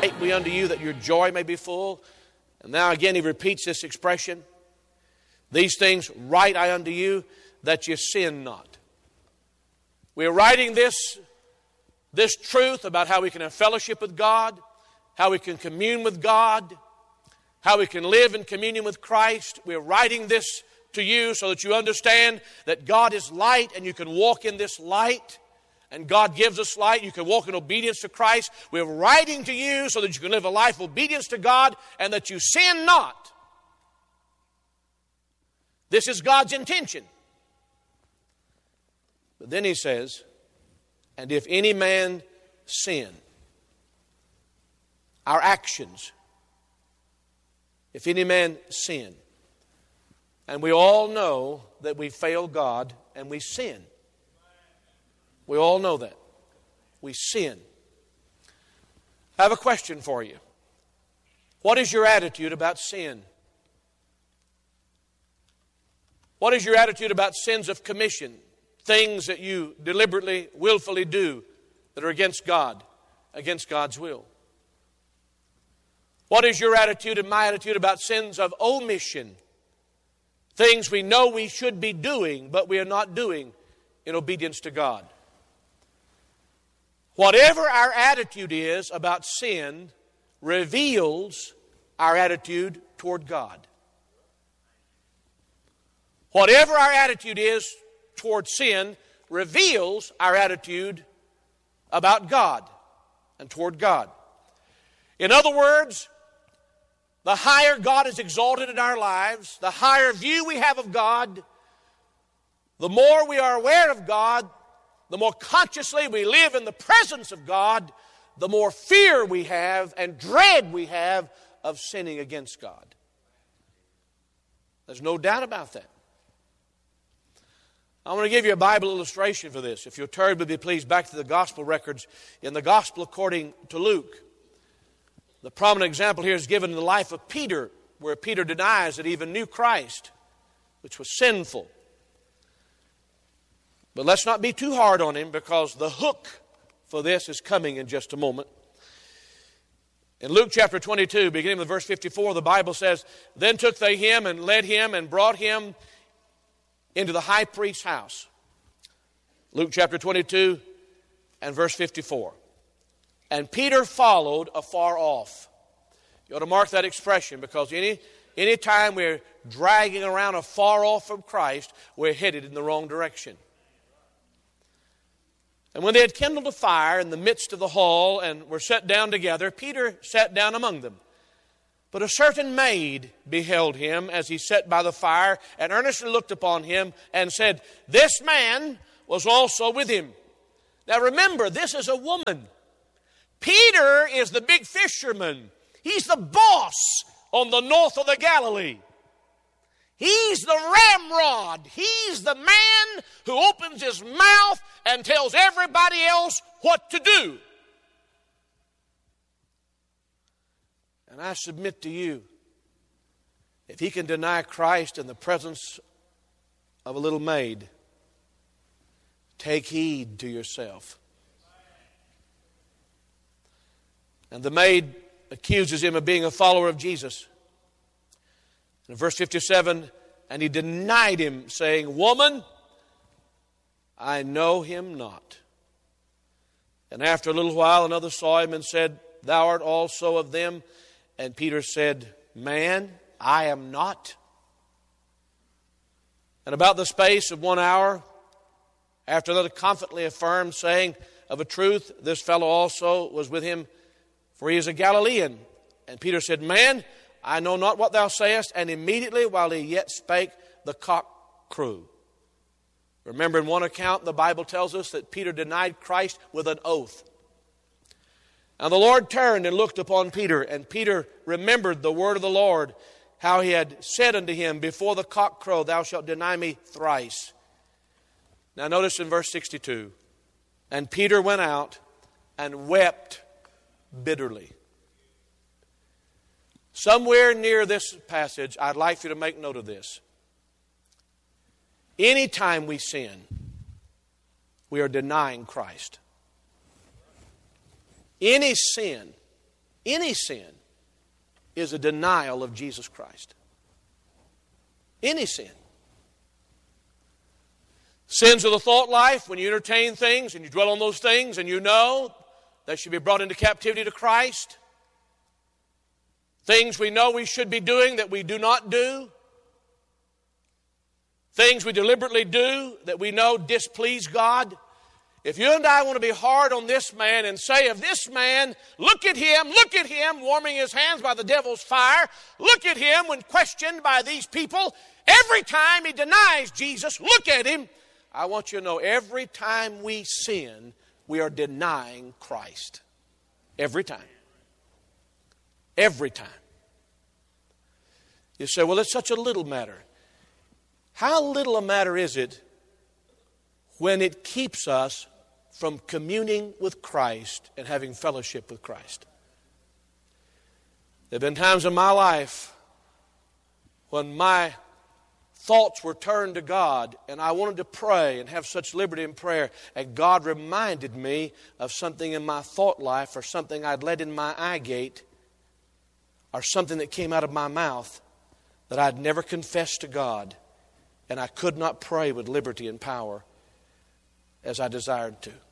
We unto you that your joy may be full. And now again he repeats this expression. These things write I unto you that you sin not. We're writing this truth about how we can have fellowship with God, how we can commune with God, how we can live in communion with Christ. We're writing this to you so that you understand that God is light and you can walk in this light. And God gives us light. You can walk in obedience to Christ. We're writing to you so that you can live a life of obedience to God and that you sin not. This is God's intention. But then he says, and if any man sin, our actions, if any man sin, and we all know that we fail God and we sin. We all know that. We sin. I have a question for you. What is your attitude about sin? What is your attitude about sins of commission? Things that you deliberately, willfully do that are against God, against God's will. What is your attitude and my attitude about sins of omission? Things we know we should be doing, but we are not doing in obedience to God. Whatever our attitude is about sin reveals our attitude toward God. Whatever our attitude is toward sin reveals our attitude about God and toward God. In other words, the higher God is exalted in our lives, the higher view we have of God, the more we are aware of God, the more consciously we live in the presence of God, the more fear we have and dread we have of sinning against God. There's no doubt about that. I want to give you a Bible illustration for this. If you'll turn with me, please, back to the gospel records in the gospel according to Luke. The prominent example here is given in the life of Peter, where Peter denies that he even knew Christ, which was sinful. But let's not be too hard on him, because the hook for this is coming in just a moment. In Luke chapter 22, beginning with verse 54, the Bible says, Then took they him and led him and brought him into the high priest's house. Luke chapter 22 and verse 54. And Peter followed afar off. You ought to mark that expression, because any time we're dragging around afar off from Christ, we're headed in the wrong direction. And when they had kindled a fire in the midst of the hall and were set down together, Peter sat down among them. But a certain maid beheld him as he sat by the fire, and earnestly looked upon him, and said, This man was also with him. Now remember, this is a woman. Peter is the big fisherman. He's the boss on the north of the Galilee. He's the ramrod. He's the man who opens his mouth and tells everybody else what to do. And I submit to you, if he can deny Christ in the presence of a little maid, take heed to yourself. And the maid accuses him of being a follower of Jesus. In verse 57, and he denied him, saying, Woman, I know him not. And after a little while, another saw him and said, Thou art also of them. And Peter said, Man, I am not. And about the space of 1 hour, after another confidently affirmed, saying, Of a truth, this fellow also was with him, for he is a Galilean. And Peter said, Man, I know not what thou sayest. And immediately while he yet spake, the cock crew. Remember, in one account, the Bible tells us that Peter denied Christ with an oath. And the Lord turned and looked upon Peter, and Peter remembered the word of the Lord, how he had said unto him, Before the cock crow, thou shalt deny me thrice. Now notice in verse 62, And Peter went out and wept bitterly. Somewhere near this passage, I'd like you to make note of this. Anytime we sin, we are denying Christ. Any sin Any sin is a denial of Jesus Christ. Any sin. Sins of the thought life, when you entertain things and you dwell on those things and you know they should be brought into captivity to Christ. Things we know we should be doing that we do not do. Things we deliberately do that we know displease God. If you and I want to be hard on this man and say of this man, look at him, warming his hands by the devil's fire. Look at him when questioned by these people. Every time he denies Jesus, look at him. I want you to know every time we sin, we are denying Christ. Every time. Every time. You say, well, it's such a little matter. How little a matter is it when it keeps us from communing with Christ and having fellowship with Christ? There have been times in my life when my thoughts were turned to God and I wanted to pray and have such liberty in prayer, and God reminded me of something in my thought life or something I'd let in my eye gate or something that came out of my mouth that I'd never confessed to God, and I could not pray with liberty and power as I desired to.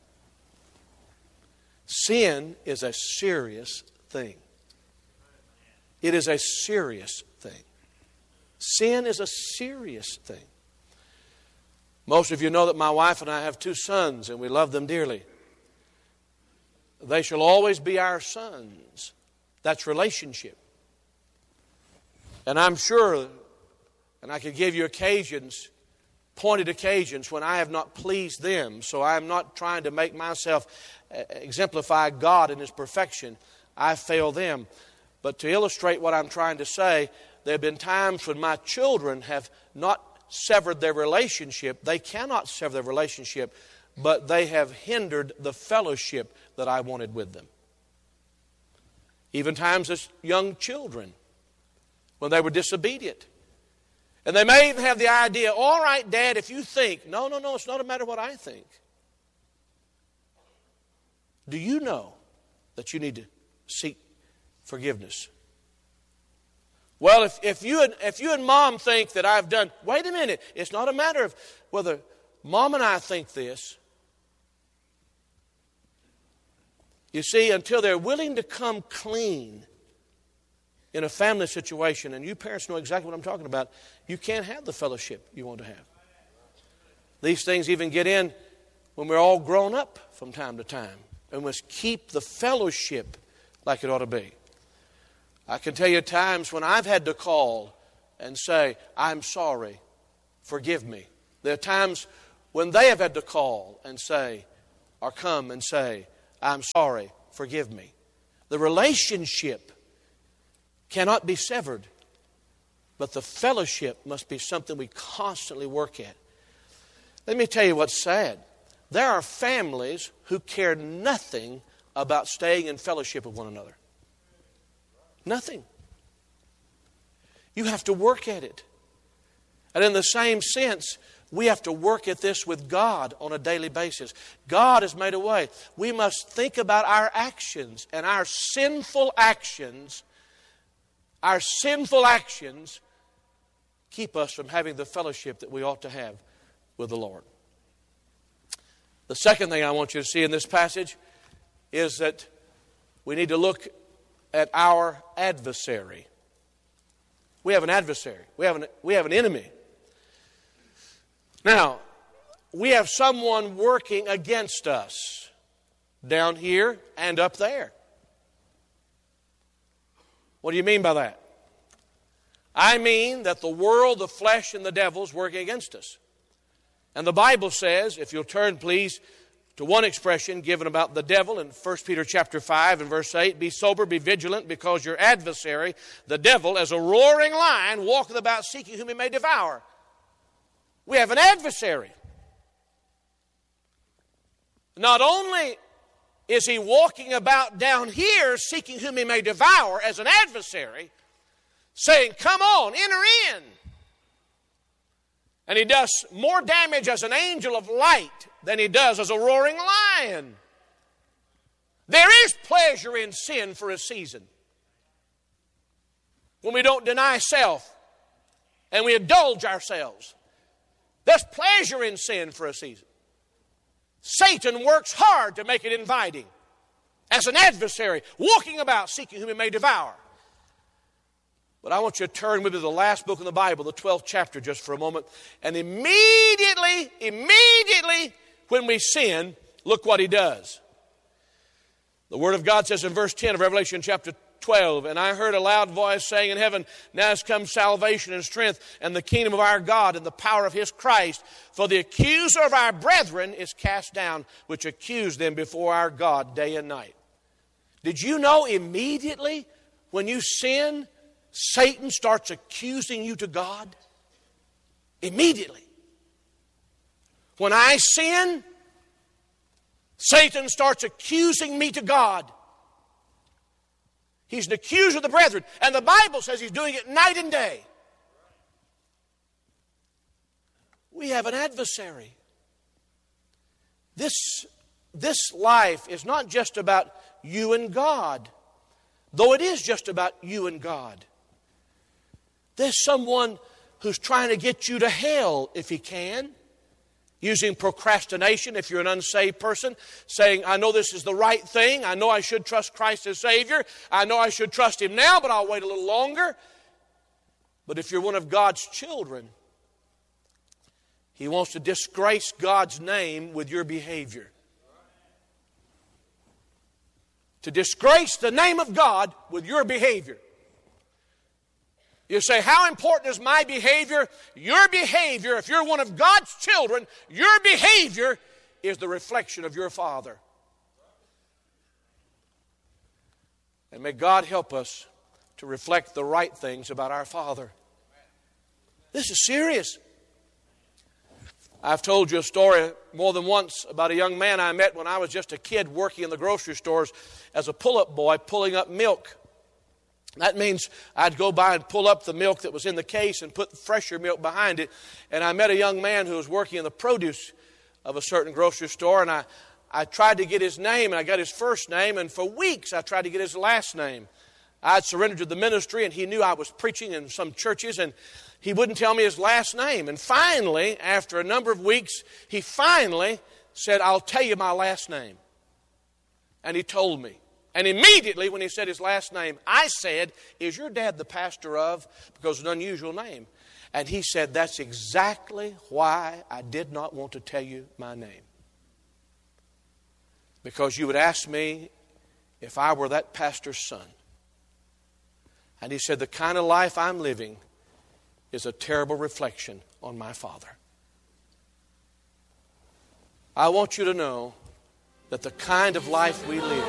Sin is a serious thing. It is a serious thing. Sin is a serious thing. Most of you know that my wife and I have 2 sons, and we love them dearly. They shall always be our sons. That's relationship. And I'm sure, and I could give you pointed occasions when I have not pleased them, so I'm not trying to make myself exemplify God in His perfection. I fail them. But to illustrate what I'm trying to say, there have been times when my children have not severed their relationship. They cannot sever their relationship, but they have hindered the fellowship that I wanted with them. Even times as young children, when they were disobedient. And they may even have the idea, all right, Dad, if you think. No, it's not a matter of what I think. Do you know that you need to seek forgiveness? Well, if you and Mom think that I've done, wait a minute. It's not a matter of whether Mom and I think this. You see, until they're willing to come clean in a family situation, and you parents know exactly what I'm talking about, you can't have the fellowship you want to have. These things even get in when we're all grown up from time to time, and must keep the fellowship like it ought to be. I can tell you times when I've had to call and say, I'm sorry, forgive me. There are times when they have had to call and say, or come and say, I'm sorry, forgive me. The relationship cannot be severed, but the fellowship must be something we constantly work at. Let me tell you what's sad. There are families who care nothing about staying in fellowship with one another. Nothing. You have to work at it. And in the same sense, we have to work at this with God on a daily basis. God has made a way. We must think about our actions, and our sinful actions keep us from having the fellowship that we ought to have with the Lord. The second thing I want you to see in this passage is that we need to look at our adversary. We have an adversary. We have an enemy. Now, we have someone working against us down here and up there. What do you mean by that? I mean that the world, the flesh, and the devil is working against us. And the Bible says, if you'll turn please to one expression given about the devil in 1 Peter chapter 5 and verse 8, be sober, be vigilant, because your adversary, the devil, as a roaring lion, walketh about seeking whom he may devour. We have an adversary. Not only is he walking about down here seeking whom he may devour as an adversary, saying, come on, enter in. And he does more damage as an angel of light than he does as a roaring lion. There is pleasure in sin for a season. When we don't deny self and we indulge ourselves. There's pleasure in sin for a season. Satan works hard to make it inviting. As an adversary, walking about seeking whom he may devour. But I want you to turn with me to the last book in the Bible, the 12th chapter, just for a moment. And immediately, when we sin, look what he does. The Word of God says in verse 10 of Revelation chapter 12, and I heard a loud voice saying in heaven, now has come salvation and strength and the kingdom of our God and the power of his Christ. For the accuser of our brethren is cast down, which accused them before our God day and night. Did you know immediately when you sin, Satan starts accusing you to God? Immediately. When I sin, Satan starts accusing me to God. He's an accuser of the brethren. And the Bible says he's doing it night and day. We have an adversary. This life is not just about you and God, though it is just about you and God. There's someone who's trying to get you to hell if he can, using procrastination if you're an unsaved person, saying, I know this is the right thing. I know I should trust Christ as Savior. I know I should trust him now, but I'll wait a little longer. But if you're one of God's children, he wants to disgrace God's name with your behavior. To disgrace the name of God with your behavior. You say, how important is my behavior? Your behavior, if you're one of God's children, your behavior is the reflection of your Father. And may God help us to reflect the right things about our Father. This is serious. I've told you a story more than once about a young man I met when I was just a kid working in the grocery stores as a pull-up boy pulling up milk. That means I'd go by and pull up the milk that was in the case and put fresher milk behind it. And I met a young man who was working in the produce of a certain grocery store. And I tried to get his name, and I got his first name. And for weeks, I tried to get his last name. I had surrendered to the ministry, and he knew I was preaching in some churches, and he wouldn't tell me his last name. And finally, after a number of weeks, he finally said, I'll tell you my last name. And he told me. And immediately when he said his last name, I said, is your dad the pastor of? Because it's an unusual name. And he said, that's exactly why I did not want to tell you my name. Because you would ask me if I were that pastor's son. And he said, the kind of life I'm living is a terrible reflection on my Father. I want you to know that the kind of life we live